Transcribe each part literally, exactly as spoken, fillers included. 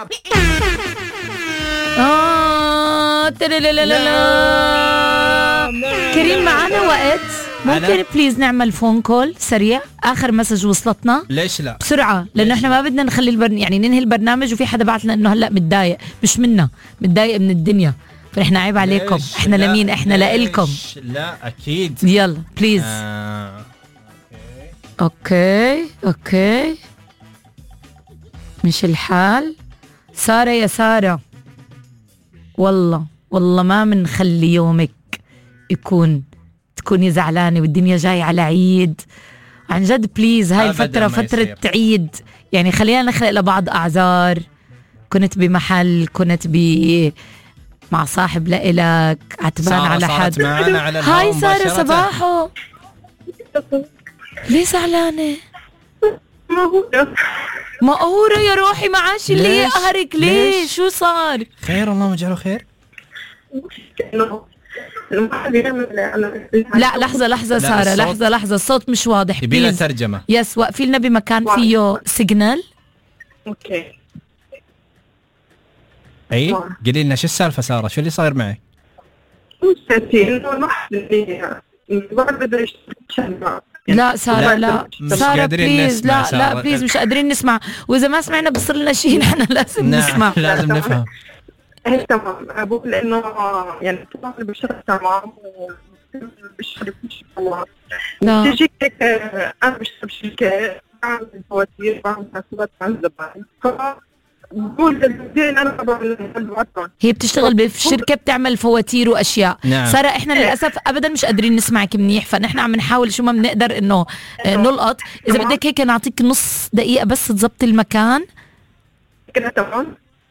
آه كريم معانا وقت، ممكن بليز نعمل فون كول سريع؟ آخر مسج وصلتنا. ليش لا؟ بسرعة، لأنه إحنا ما بدنا نخلي البرن... يعني ننهي البرنامج وفي حدا بعت لنا إنه هلأ متضايق، مش منا، متضايق من الدنيا، فإحنا عيب عليكم. إحنا لمين؟ إحنا لإلكم. لا أكيد. يلا بليز. آه. أوكي أوكي مش الحال. سارة يا سارة، والله والله ما منخلي يومك يكون تكوني زعلانة والدنيا جاي على عيد، عن جد بليز. هاي الفترة فترة يصير. عيد، يعني خلينا نخلق لبعض أعذار. كنت بمحل، كنت ب مع صاحب لإلك، عتبان على حد. على هاي سارة صباحو، ليه زعلانة؟ مقهورة يا روحي، معاش اللي يقهرك ليه؟ شو صار؟ خير، الله مجعله خير. لا لحظة لحظة سارة، لحظة لحظة، الصوت مش واضح. يبينا ترجمة. يس، وقفي لنا بمكان فيه سيجنال. اوكي. اي قولي لنا شو السالفة سارة، شو اللي صاير معك؟ لا سارة، لا سارة بليز، لا لا بليز، مش قادرين نسمع، وإذا ما سمعنا بصير لنا شيء نحن لازم نسمع. لازم نفهم. ايه تمام. بقول لانه يعني طبعا بالشركه تمام بالشركه الله تيجي هيك. انا بشتغل بشركه، بعمل فواتير، بعمل حسابات مع الزبائن، بقول للزين انا طبعا هي بتشتغل بشركه بتعمل فواتير واشياء. نعم. سارة احنا للاسف ابدا مش قادرين نسمعك منيح، فنحن عم نحاول شو ما بنقدر انه نلقط. اذا بدك هيك نعطيك نص دقيقه بس تزبط المكان كده. تمام.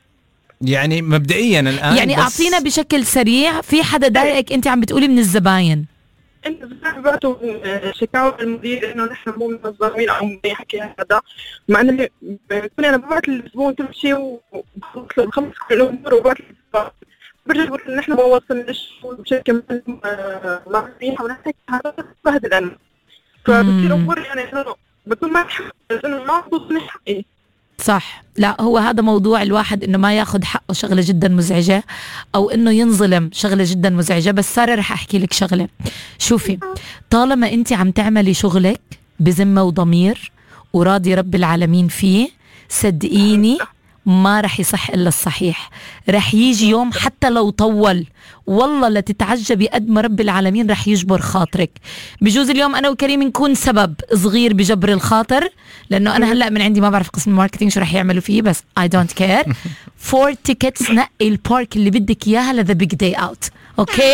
يعني مبدئيا الآن يعني أعطينا بشكل سريع. في حدا ضايقك أنت عم بتقولي من الزباين؟ أنت بعتوا شكاوى المدير إنه نحن مو منظمين أو يحكي هذا، مع إنه بكون أنا ببعت الزبون كل شيء وبخلص له بخلص كل الأمور وببعت له، برجع بقول إن نحن ما وصلناش بشكل ما منيحة ونحكي هذا بهدل أنا، فبصير أمور يعني إنه بكون ما بحب إنه ما بوصلني حقي. صح. لا هو هذا موضوع الواحد انه ما ياخذ حقه شغله جدا مزعجه، او انه ينظلم شغله جدا مزعجه. بس سارة رح احكي لك شغله. شوفي، طالما انت عم تعملي شغلك بذمه وضمير وراضي رب العالمين فيه، صدقيني ما رح يصح إلا الصحيح. رح يجي يوم حتى لو طول والله لا تتعجبي قد ما رب العالمين رح يجبر خاطرك. بجوز اليوم أنا وكريم نكون سبب صغير بجبر الخاطر، لأنه أنا هلأ من عندي ما بعرف قسم الماركتينج شو رح يعملوا فيه، بس I don't care. فور تيكتس نقي البارك اللي بدك إياها لذا بيج داي أوت. أوكي؟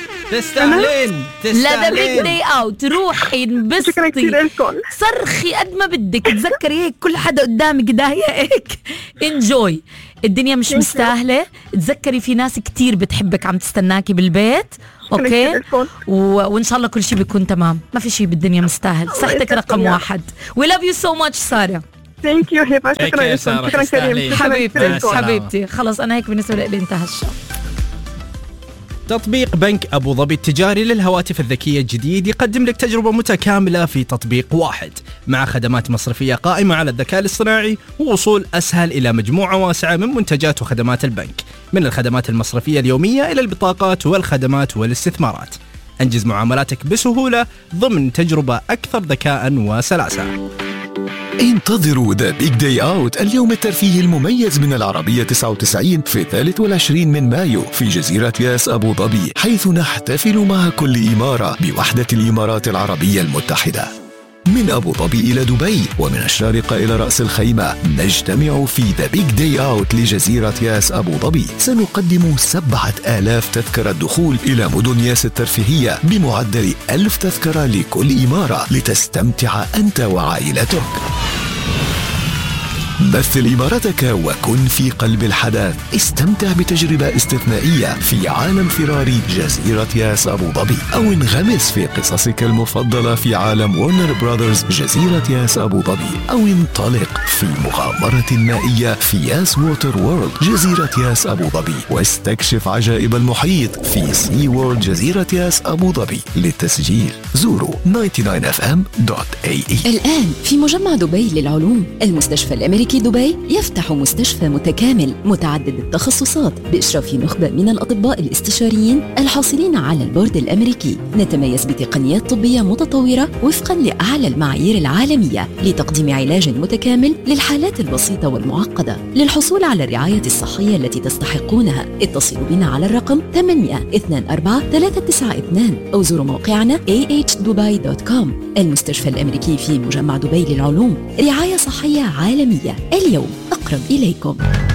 تستاهلين لا ذا بيج داي أوت، روحي انبسطي صرخي قد ما بدك. تذكري هيك كل حدا قدامك ضايقك، انجوي. الدنيا مش مستاهلة. تذكري في ناس كتير بتحبك عم تستناكي بالبيت. اوكي و... وان شاء الله كل شيء بيكون تمام. ما في شيء بالدنيا مستاهل. صحتك رقم واحد. We love you so much سارة. Thank you هبة. شكرا شكرا كريم. حبيبتي حبيبتي. خلص انا هيك بالنسبة لي انتهى الشو. تطبيق بنك أبو ظبي التجاري للهواتف الذكية الجديد يقدم لك تجربة متكاملة في تطبيق واحد، مع خدمات مصرفية قائمة على الذكاء الاصطناعي ووصول أسهل إلى مجموعة واسعة من منتجات وخدمات البنك، من الخدمات المصرفية اليومية إلى البطاقات والخدمات والاستثمارات. أنجز معاملاتك بسهولة ضمن تجربة أكثر ذكاء وسلاسة. انتظروا ذا بيج داي اوت، اليوم الترفيهي المميز من العربية تسعة وتسعين في الثالث والعشرين من مايو في جزيرة ياس أبو ظبي، حيث نحتفل مع كل إمارة بوحدة الإمارات العربية المتحدة. من أبو ظبي إلى دبي ومن الشارقة إلى رأس الخيمة نجتمع في ذا بيج داي أوت لجزيرة ياس أبو ظبي. سنقدم سبعة آلاف تذكرة دخول إلى مدن ياس الترفيهية بمعدل ألف تذكرة لكل إمارة لتستمتع أنت وعائلتك. مثل إمارتك وكن في قلب الحدث. استمتع بتجربة استثنائية في عالم فراري جزيرة ياس أبو ظبي، أو انغمس في قصصك المفضلة في عالم وورنر براذرز جزيرة ياس أبو ظبي، أو انطلق في مغامرة مائية في ياس ووتر وورلد جزيرة ياس أبو ظبي، واستكشف عجائب المحيط في سي وورلد جزيرة ياس أبو ظبي. للتسجيل زوروا تسعة وتسعين إف إم دوت إيه إي. الآن في مجمع دبي للعلوم، المستشفى الأمريكي الأمريكي دبي يفتح مستشفى متكامل متعدد التخصصات بإشراف نخبة من الأطباء الاستشاريين الحاصلين على البورد الأمريكي. نتميز بتقنيات طبية متطورة وفقا لأعلى المعايير العالمية لتقديم علاج متكامل للحالات البسيطة والمعقدة. للحصول على الرعاية الصحية التي تستحقونها اتصلوا بنا على الرقم ثمانية اثنين أربعة ثلاثة تسعة اثنين أو زوروا موقعنا إيه إتش دبي دوت كوم. المستشفى الأمريكي في مجمع دبي للعلوم، رعاية صحية عالمية اليوم أقرب إليكم.